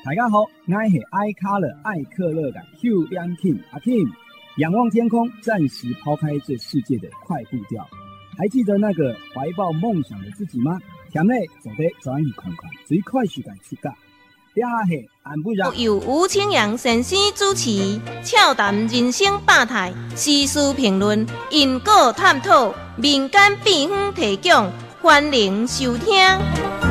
大家好，我是爱卡乐爱克乐的 Q 亮 King 阿 King， 仰望天空，暂时抛开这世界的快步调。还记得那个怀抱梦想的自己吗？甜嘞，走得转去看看，最快时间出价。第二是安不让。 由吴清扬先生主持，俏谈人生百态，时事评论，因果探讨，民间秘方提供，欢迎收听。